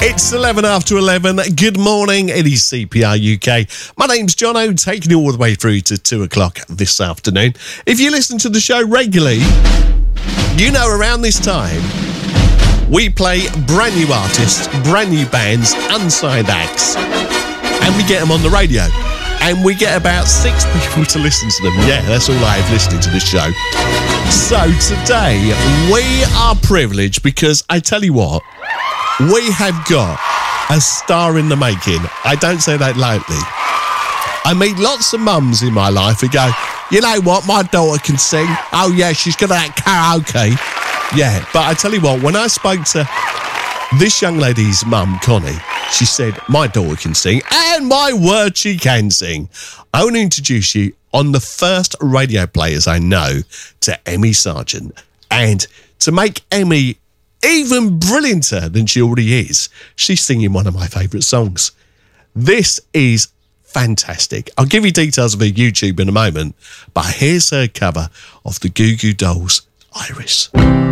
It's 11 after 11. Good morning. It is CPR UK. My name's Jono, taking you all the way through to 2 o'clock this afternoon. If you listen to the show regularly, you know around this time, we play brand new artists, brand new bands, unsigned acts, and we get them on the radio. And we get about 6 people to listen to them. Yeah, that's all I have listening to this show. So today, we are privileged because I tell you what, we have got a star in the making. I don't say that lightly. I meet lots of mums in my life who go, you know what, my daughter can sing. Oh yeah, she's got that karaoke. Yeah, but I tell you what, when I spoke to this young lady's mum, Connie, she said, my daughter can sing, and my word, she can sing. I want to introduce you on the first radio players I know to Emmy Sargent. And to make Emmy even brillianter than she already is, she's singing one of my favourite songs. This is fantastic. I'll give you details of her YouTube in a moment, but here's her cover of the Goo Goo Dolls' Iris.